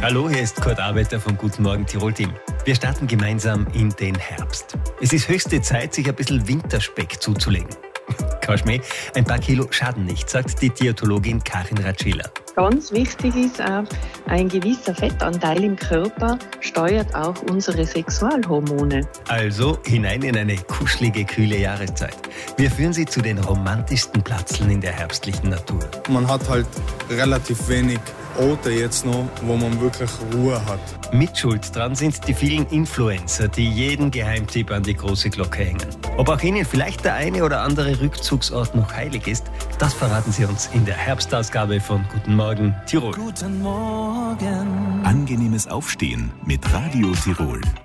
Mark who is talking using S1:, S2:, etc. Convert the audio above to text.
S1: Hallo, hier ist Kurt Arbeiter vom Guten Morgen Tirol-Team. Wir starten gemeinsam in den Herbst. Es ist höchste Zeit, sich ein bisschen Winterspeck zuzulegen. Kein Schmäh, ein paar Kilo schaden nicht, sagt die Diätologin Karin Ratschiller.
S2: Ganz wichtig ist auch, ein gewisser Fettanteil im Körper steuert auch unsere Sexualhormone.
S1: Also hinein in eine kuschelige, kühle Jahreszeit. Wir führen Sie zu den romantischsten Platzeln in der herbstlichen Natur.
S3: Man hat halt relativ wenig Orte jetzt noch, wo man wirklich Ruhe hat.
S1: Mit Schuld dran sind die vielen Influencer, die jeden Geheimtipp an die große Glocke hängen. Ob auch Ihnen vielleicht der eine oder andere Rückzugsort noch heilig ist, das verraten Sie uns in der Herbstausgabe von Guten Morgen Tirol.
S4: Guten Morgen. Angenehmes Aufstehen mit Radio Tirol.